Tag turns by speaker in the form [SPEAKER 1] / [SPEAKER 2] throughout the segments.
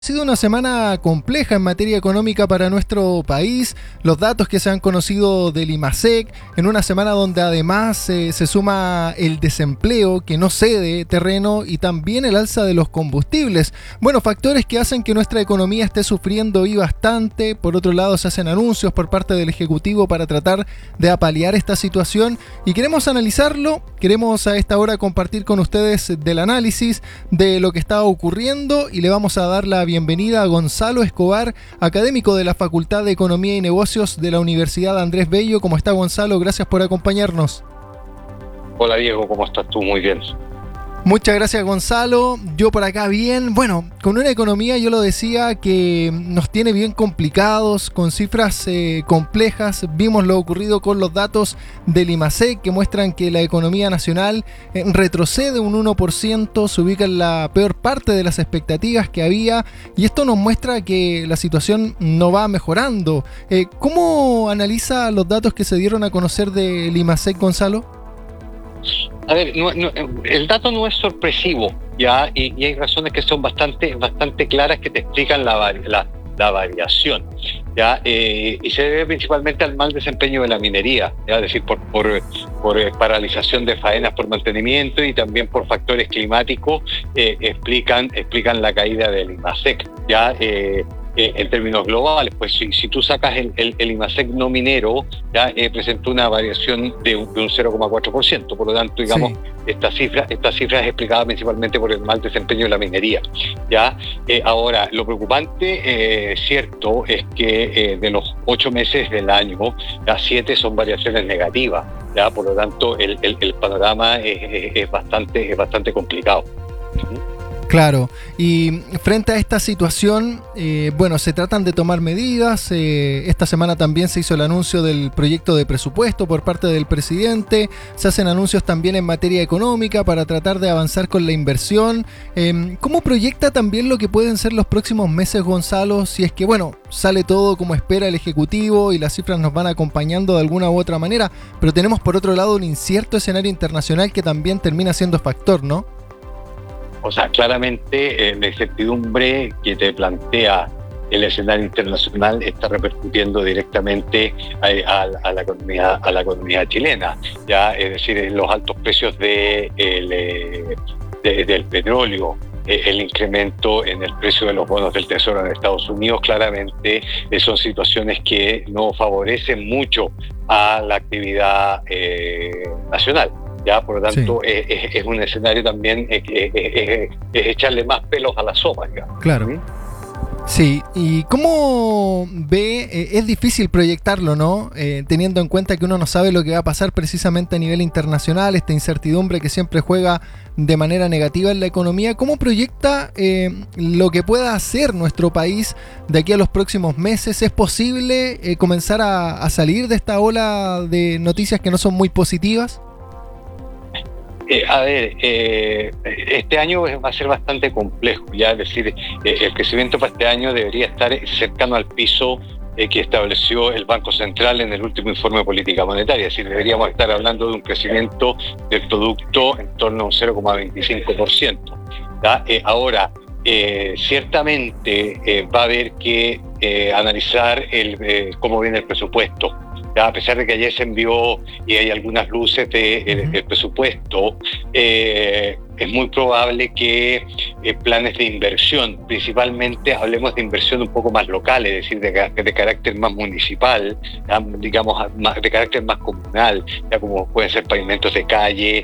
[SPEAKER 1] Ha sido una semana compleja en materia económica para nuestro país. Los datos que se han conocido del IMASEC, en una semana donde además se suma el desempleo que no cede terreno y también el alza de los combustibles. Bueno, factores que hacen que nuestra economía esté sufriendo y bastante. Por otro lado, se hacen anuncios por parte del Ejecutivo para tratar de apalear esta situación y queremos analizarlo. Queremos a esta hora compartir con ustedes del análisis de lo que está ocurriendo y le vamos a dar la bienvenida a Gonzalo Escobar, académico de la Facultad de Economía y Negocios de la Universidad Andrés Bello. ¿Cómo está, Gonzalo? Gracias por acompañarnos.
[SPEAKER 2] Hola Diego, ¿cómo estás tú? Muy bien.
[SPEAKER 1] Muchas gracias, Gonzalo. Yo por acá bien. Bueno, con una economía, yo lo decía, que nos tiene bien complicados, con cifras complejas. Vimos lo ocurrido con los datos del IMASEC que muestran que la economía nacional retrocede un 1%, se ubica en la peor parte de las expectativas que había y esto nos muestra que la situación no va mejorando. ¿Cómo analiza los datos que se dieron a conocer del IMASEC, Gonzalo?
[SPEAKER 2] A ver, el dato no es sorpresivo, ¿ya? Y hay razones que son bastante claras que te explican la variación, ¿ya? Y se debe principalmente al mal desempeño de la minería, ¿ya? Es decir, por paralización de faenas por mantenimiento y también por factores climáticos explican la caída del IMASEC, ¿ya? En términos globales, pues si tú sacas el IMASEC no minero, ya presentó una variación de un 0,4%, por lo tanto, digamos, sí. Esta cifra es explicada principalmente por el mal desempeño de la minería, ¿ya? Ahora, lo preocupante, cierto, es que de los 8 meses del año, ya 7 son variaciones negativas, ¿ya? Por lo tanto, el panorama es bastante complicado.
[SPEAKER 1] Claro, y frente a esta situación, bueno, se tratan de tomar medidas. Esta semana también se hizo el anuncio del proyecto de presupuesto por parte del presidente. Se hacen anuncios también en materia económica para tratar de avanzar con la inversión. ¿Cómo proyecta también lo que pueden ser los próximos meses, Gonzalo? Si es que, bueno, sale todo como espera el Ejecutivo y las cifras nos van acompañando de alguna u otra manera, pero tenemos por otro lado un incierto escenario internacional que también termina siendo factor, ¿no?
[SPEAKER 2] O sea, claramente la incertidumbre que te plantea el escenario internacional está repercutiendo directamente a la economía chilena, ya, es decir, los altos precios del petróleo, el incremento en el precio de los bonos del Tesoro en Estados Unidos, claramente son situaciones que no favorecen mucho a la actividad nacional. Ya, por lo tanto, sí. Es un escenario también, es echarle más pelos a la sopa, digamos.
[SPEAKER 1] Claro. ¿Sí? Sí, y cómo ve, es difícil proyectarlo, ¿no? Teniendo en cuenta que uno no sabe lo que va a pasar precisamente a nivel internacional, esta incertidumbre que siempre juega de manera negativa en la economía. ¿Cómo proyecta lo que pueda hacer nuestro país de aquí a los próximos meses? ¿Es posible comenzar a salir de esta ola de noticias que no son muy positivas?
[SPEAKER 2] Este año va a ser bastante complejo, ya, es decir, el crecimiento para este año debería estar cercano al piso que estableció el Banco Central en el último informe de política monetaria, es decir, deberíamos estar hablando de un crecimiento del producto en torno a un 0,25%. Ahora, ciertamente va a haber que analizar cómo viene el presupuesto. Ya, a pesar de que ayer se envió y hay algunas luces del presupuesto, es muy probable que planes de inversión, principalmente hablemos de inversión un poco más local, es decir, de carácter más municipal, ya, digamos, de carácter más comunal, ya como pueden ser pavimentos de calle,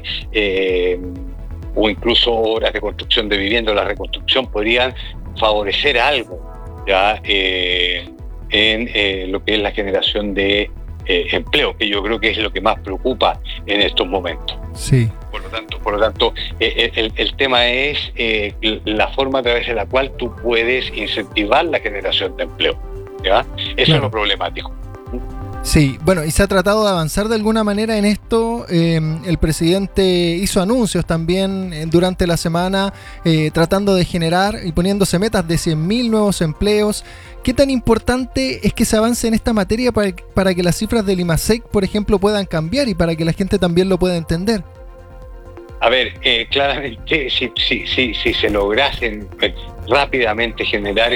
[SPEAKER 2] o incluso obras de construcción de vivienda. La reconstrucción podrían favorecer algo, ya, en lo que es la generación de empleo, que yo creo que es lo que más preocupa en estos momentos.
[SPEAKER 1] Sí.
[SPEAKER 2] Por lo tanto, el tema es la forma a través de la cual tú puedes incentivar la generación de empleo, ¿ya? Eso claro. Es lo problemático.
[SPEAKER 1] Sí, bueno, y se ha tratado de avanzar de alguna manera en esto. El presidente hizo anuncios también durante la semana, tratando de generar y poniéndose metas de 100.000 nuevos empleos. ¿Qué tan importante es que se avance en esta materia para que las cifras del IMASEC, por ejemplo, puedan cambiar y para que la gente también lo pueda entender?
[SPEAKER 2] A ver, claramente, si se lograsen rápidamente generar